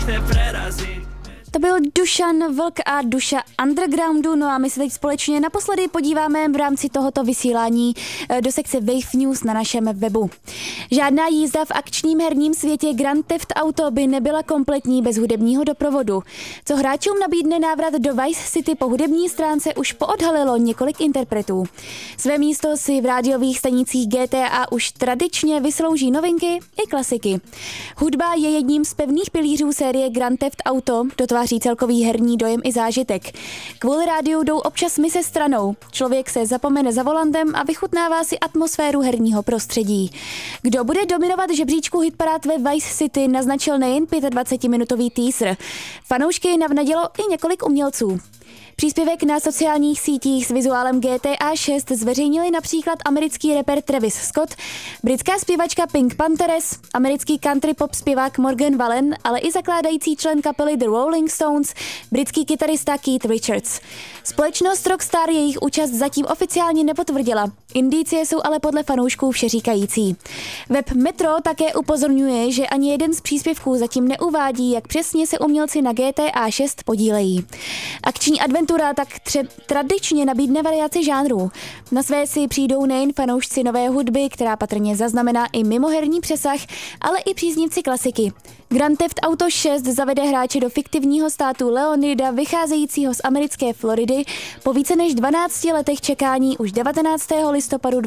To byl Dušan Vlk a Duša Undergroundu, no a my se teď společně naposledy podíváme v rámci tohoto vysílání do sekce Wave News na našem webu. Žádná jízda v akčním herním světě Grand Theft Auto by nebyla kompletní bez hudebního doprovodu. Co hráčům nabídne návrat do Vice City po hudební stránce už poodhalilo několik interpretů. Své místo si v rádiových stanicích GTA už tradičně vyslouží novinky i klasiky. Hudba je jedním z pevných pilířů série Grand Theft Auto, dotváří celkový herní dojem i zážitek. Kvůli rádiu jdou občas mise stranou. Člověk se zapomene za volantem a vychutnává si atmosféru herního prostředí. Kdo bude dominovat žebříčku hitparád ve Vice City, naznačil nejen 25-minutový teaser. Fanoušky navnadilo i několik umělců. Příspěvek na sociálních sítích s vizuálem GTA 6 zveřejnili například americký rapper Travis Scott, britská zpěvačka Pink Panthers, americký country pop zpěvák Morgan Wallen, ale i zakládající člen kapely The Rolling Stones, britský kytarista Keith Richards. Společnost Rockstar jejich účast zatím oficiálně nepotvrdila. Indicie jsou ale podle fanoušků všeříkající. Web Metro také upozorňuje, že ani jeden z příspěvků zatím neuvádí, jak přesně se umělci na GTA 6 podílejí. Akční adventura tak tradičně nabídne variaci žánrů. Na své si přijdou nejen fanoušci nové hudby, která patrně zaznamená i mimoherní přesah, ale i příznivci klasiky. Grand Theft Auto 6 zavede hráče do fiktivního státu Leonida, vycházejícího z americké Floridy, po více než 12 letech čekání už 19. listopadu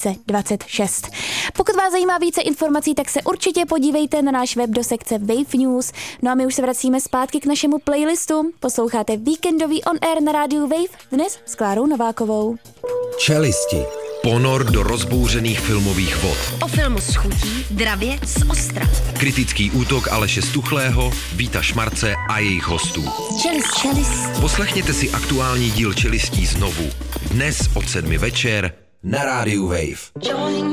2026. Pokud vás zajímá více informací, tak se určitě podívejte na náš web do sekce Wave News. No a my už se vracíme zpátky k našemu playlistu. Posloucháte víkendový On Air na rádiu Wave, dnes s Klárou Novákovou. Čelisti. Ponor do rozbouřených filmových vod. O filmu s chutí, dravě z ostra. Kritický útok Aleše Stuchlého, Víta Šmarce a jejich hostů. Čelist. Poslechněte si aktuální díl Čelistí znovu. Dnes od 7 večer na rádiu Wave.